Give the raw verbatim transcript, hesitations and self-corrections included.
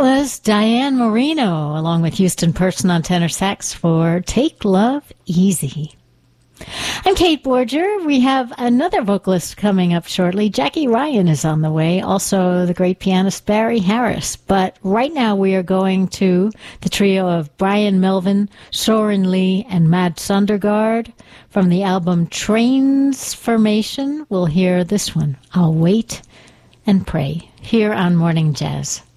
was Diane Marino, along with Houston Person on tenor sax for Take Love Easy. I'm Kate Borger. We have another vocalist coming up shortly. Jackie Ryan is on the way, also the great pianist Barry Harris. But right now we are going to the trio of Brian Melvin, Soren Lee, and Mads Sundergaard. From the album Transformation, we'll hear this one, I'll Wait and Pray, here on Morning Jazz.